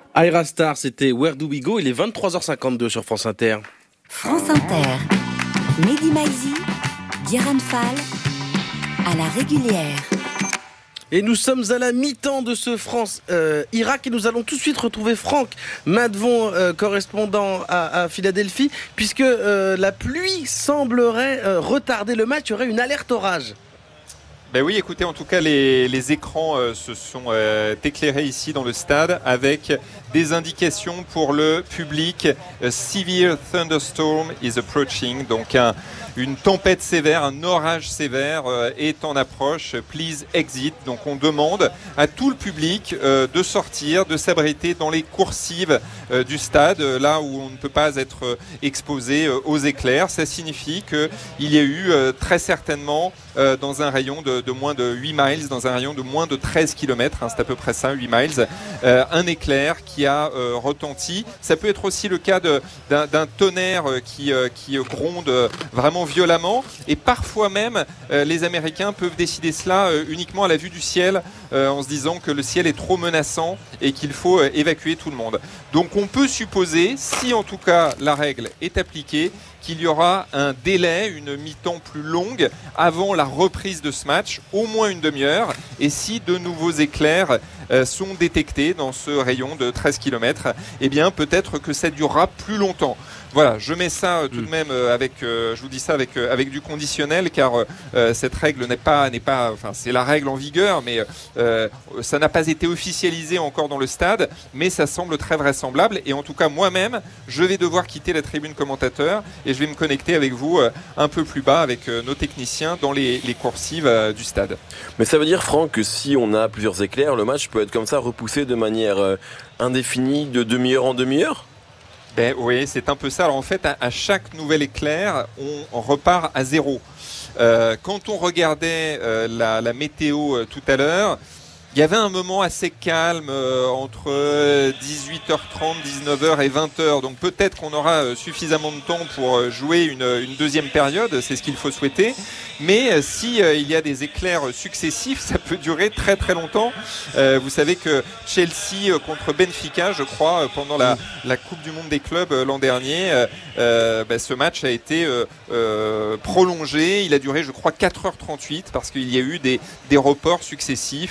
Ira Star, c'était Where Do We Go? Il est 23h52 sur France Inter. France Inter, Mehdi Maizi, Guérin Fall, à la régulière. Et nous sommes à la mi-temps de ce France-Irak et nous allons tout de suite retrouver Franck Madevon, correspondant à Philadelphie, puisque la pluie semblerait retarder le match. Il y aurait une alerte orage. Ben oui, écoutez, en tout cas, les écrans se sont éclairés ici dans le stade avec des indications pour le public. A severe thunderstorm is approaching. Donc une tempête sévère, un orage sévère est en approche. Please exit. Donc on demande à tout le public de sortir, de s'abriter dans les coursives du stade, là où on ne peut pas être exposé aux éclairs. Ça signifie qu'il y a eu très certainement dans un rayon de moins de 8 miles, dans un rayon de moins de 13 km, c'est à peu près ça, 8 miles, un éclair qui a retenti. Ça peut être aussi le cas d'un tonnerre qui gronde vraiment violemment, et parfois même les Américains peuvent décider cela uniquement à la vue du ciel, en se disant que le ciel est trop menaçant et qu'il faut évacuer tout le monde. Donc on peut supposer, si en tout cas la règle est appliquée, qu'il y aura un délai, une mi-temps plus longue avant la reprise de ce match, au moins une demi-heure. Et si de nouveaux éclairs sont détectés dans ce rayon de 13 km, eh bien peut-être que ça durera plus longtemps. Voilà, je mets ça tout de même je vous dis ça avec du conditionnel, car cette règle n'est pas, enfin c'est la règle en vigueur, mais ça n'a pas été officialisé encore dans le stade, mais ça semble très vraisemblable. Et en tout cas, moi-même, je vais devoir quitter la tribune commentateur et je vais me connecter avec vous un peu plus bas avec nos techniciens dans les coursives du stade. Mais ça veut dire, Franck, que si on a plusieurs éclairs, le match peut être comme ça repoussé de manière indéfinie, de demi-heure en demi-heure? Ben oui, c'est un peu ça. Alors en fait, à chaque nouvel éclair, on repart à zéro. Quand on regardait la météo tout à l'heure, il y avait un moment assez calme entre 18h30, 19h et 20h. Donc peut-être qu'on aura suffisamment de temps pour jouer une deuxième période, c'est ce qu'il faut souhaiter. Mais si il y a des éclairs successifs, ça peut durer très très longtemps. Vous savez que Chelsea contre Benfica, je crois, pendant la Coupe du Monde des clubs l'an dernier, ce match a été prolongé. Il a duré, je crois, 4h38 parce qu'il y a eu des reports successifs.